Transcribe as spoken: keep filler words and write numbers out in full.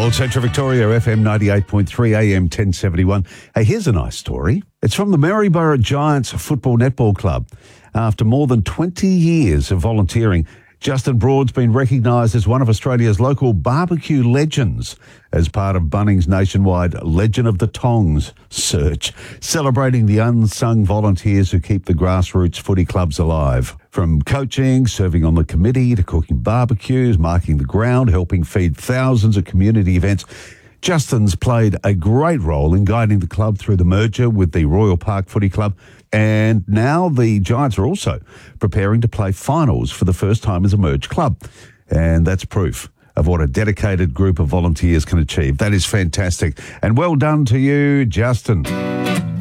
Old Central Victoria, F M ninety-eight point three, A M ten seventy-one. Hey, here's a nice story. It's from the Maryborough Giants Football Netball Club. After more than twenty years of volunteering, Justin Broad's been recognised as one of Australia's local barbecue legends as part of Bunnings' nationwide Legend of the Tongs search, celebrating the unsung volunteers who keep the grassroots footy clubs alive. From coaching, serving on the committee, to cooking barbecues, marking the ground, helping feed thousands at community events, Justin's played a great role in guiding the club through the merger with the Royal Park Footy Club, and now the Giants are also preparing to play finals for the first time as a merged club. And that's proof of what a dedicated group of volunteers can achieve. That is fantastic. And well done to you, Justin.